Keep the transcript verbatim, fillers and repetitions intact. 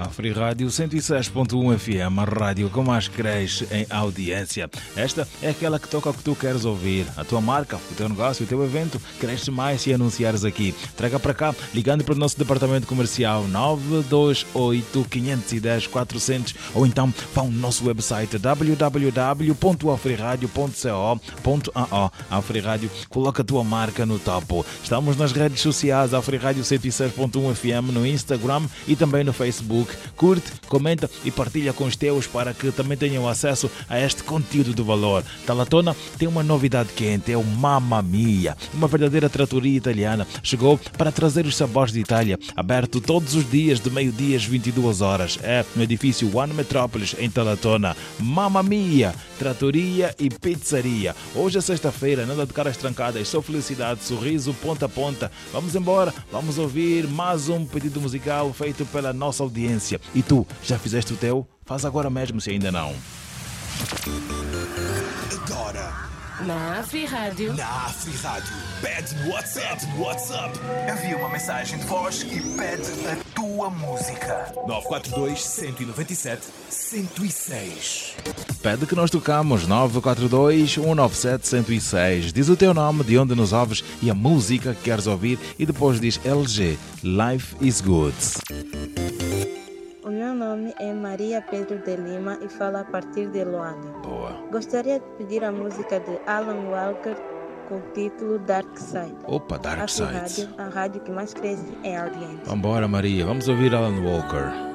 A Free Rádio cento e seis ponto um F M, a rádio com mais cresce em audiência. Esta é aquela que toca o que tu queres ouvir. A tua marca, o teu negócio, o teu evento cresce mais se anunciares aqui. Traga para cá, ligando para o nosso departamento comercial nove dois oito, cinco um zero, quatro zero zero ou então vá ao nosso website w w w ponto afriradio ponto co ponto a o. A Free Rádio coloca a tua marca no topo. Estamos nas redes sociais, a Free Rádio cento e seis ponto um F M, no Instagram e também no Facebook. Curte, comenta e partilha com os teus para que também tenham acesso a este conteúdo de valor. Talatona tem uma novidade quente, é o Mamma Mia, uma verdadeira trattoria italiana. Chegou para trazer os sabores de Itália, aberto todos os dias de meio-dia às vinte e duas horas. É no edifício One Metropolis em Talatona. Mamma Mia, trattoria e pizzaria. Hoje é sexta-feira, nada de caras trancadas, só felicidade, sorriso, ponta a ponta. Vamos embora, vamos ouvir mais um pedido musical feito pela nossa audiência. E tu, já fizeste o teu? Faz agora mesmo se ainda não. Agora, na Free Rádio. na Free Rádio, pede WhatsApp, WhatsApp. Envia uma mensagem de voz e pede a tua música. nove quatro dois, um nove sete, um zero seis. Pede que nós tocamos nove quatro dois, um nove sete, um zero seis. Diz o teu nome, de onde nos ouves e a música que queres ouvir e depois diz L G, Life is Good. O meu nome é Maria Pedro de Lima e falo a partir de Luanda. Boa. Gostaria de pedir a música de Alan Walker com o título Dark Side. Opa, Dark A Free Side. Rádio, a rádio que mais cresce em audiência. Vambora, Maria, vamos ouvir Alan Walker.